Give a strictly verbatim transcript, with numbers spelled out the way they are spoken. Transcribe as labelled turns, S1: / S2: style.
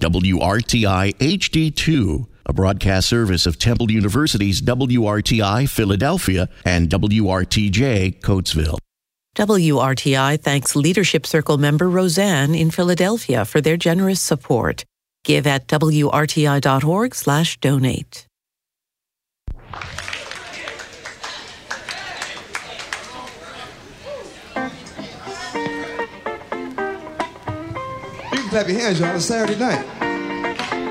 S1: W R T I H D two, a broadcast service of Temple University's W R T I Philadelphia and W R T J Coatesville.
S2: W R T I thanks Leadership Circle member Roseanne in Philadelphia for their generous support. Give at W R T I dot org slash donate.
S3: You can clap your hands, y'all. It's Saturday night.